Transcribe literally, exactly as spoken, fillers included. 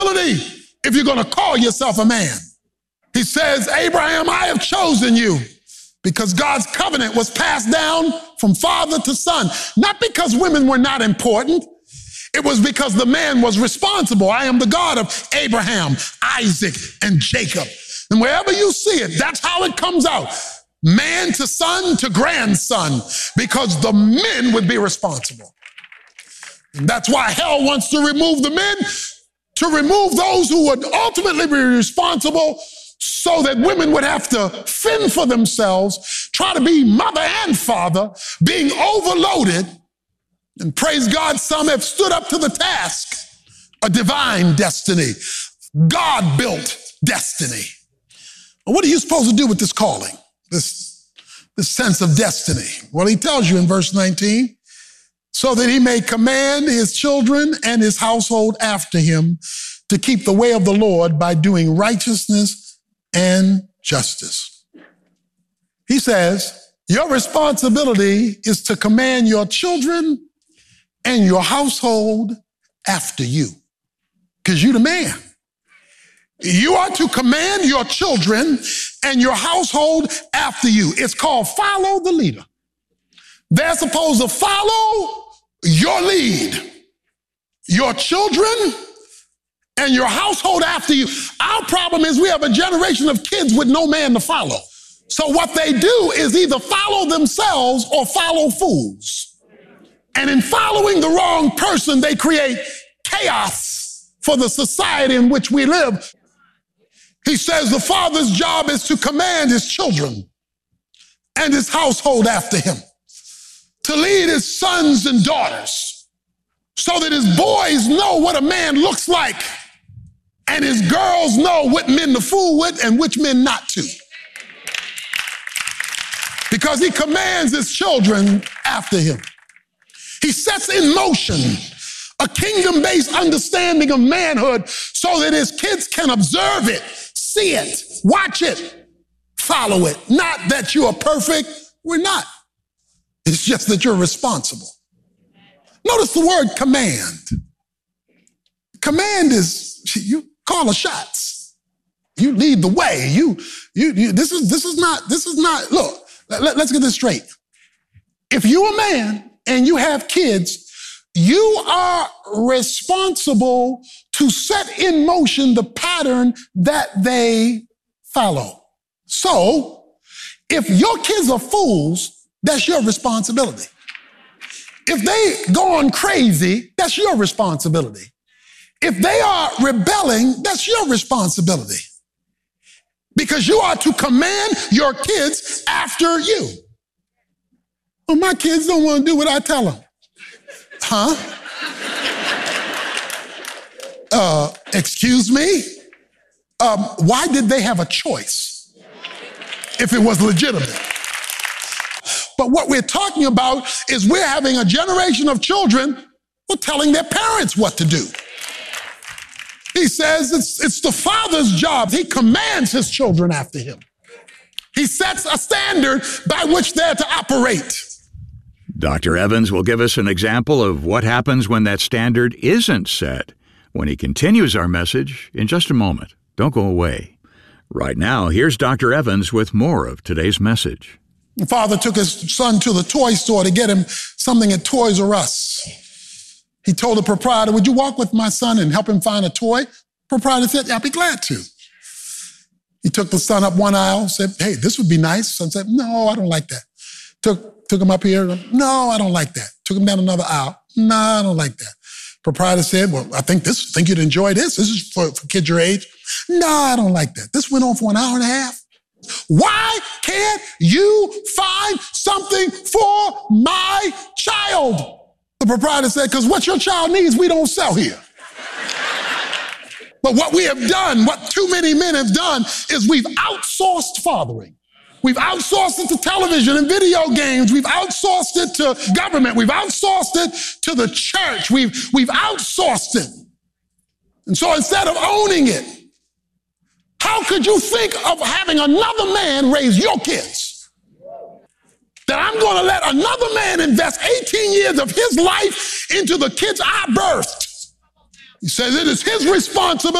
if you're going to call yourself a man. He says, Abraham, I have chosen you because God's covenant was passed down from father to son. Not because women were not important. It was because the man was responsible. I am the God of Abraham, Isaac, and Jacob. And wherever you see it, that's how it comes out. Man to son to grandson, because the men would be responsible. And that's why hell wants to remove the men, to remove those who would ultimately be responsible, so that women would have to fend for themselves, try to be mother and father, being overloaded. And praise God, some have stood up to the task, a divine destiny, God-built destiny. What are you supposed to do with this calling, this, this sense of destiny? Well, he tells you in verse nineteen, so that he may command his children and his household after him to keep the way of the Lord by doing righteousness and justice. He says, your responsibility is to command your children and your household after you, because you're the man. You are to command your children and your household after you. It's called follow the leader. They're supposed to follow your lead, your children and your household after you. Our problem is we have a generation of kids with no man to follow. So what they do is either follow themselves or follow fools. And in following the wrong person, they create chaos for the society in which we live. He says the father's job is to command his children and his household after him, to lead his sons and daughters so that his boys know what a man looks like and his girls know what men to fool with and which men not to. Because he commands his children after him. He sets in motion a kingdom-based understanding of manhood so that his kids can observe it, see it, watch it, follow it. Not that you are perfect, we're not. It's just that you're responsible. Notice the word command. Command is, you call the shots. You lead the way. You, you, you this is, this is not, this is not, look, let, let's get this straight. If you're a man and you have kids, you are responsible to set in motion the pattern that they follow. So, if your kids are fools, that's your responsibility. If they go on crazy, that's your responsibility. If they are rebelling, that's your responsibility. Because you are to command your kids after you. Well, my kids don't want to do what I tell them. Huh? Uh, excuse me? Um, why did they have a choice if it was legitimate? But what we're talking about is we're having a generation of children who are telling their parents what to do. He says it's, it's the father's job. He commands his children after him. He sets a standard by which they're to operate. Doctor Evans will give us an example of what happens when that standard isn't set when he continues our message in just a moment. Don't go away. Right now, here's Doctor Evans with more of today's message. The father took his son to the toy store to get him something at Toys R Us. He told the proprietor, would you walk with my son and help him find a toy? The proprietor said, yeah, I'll be glad to. He took the son up one aisle, said, hey, this would be nice. Son said, no, I don't like that. Took, took him up here. No, I don't like that. Took him down another aisle. No, I don't like that. Proprietor said, well, I think this, think you'd enjoy this. This is for, for kids your age. No, I don't like that. This went on for an hour and a half. Why can't you find something for my child? The proprietor said, because what your child needs, we don't sell here. But what we have done, what too many men have done, is we've outsourced fathering. We've outsourced it to television and video games. We've outsourced it to government. We've outsourced it to the church. We've, we've outsourced it. And so instead of owning it, how could you think of having another man raise your kids? That I'm going to let another man invest eighteen years of his life into the kids I birthed. He says it is his responsibility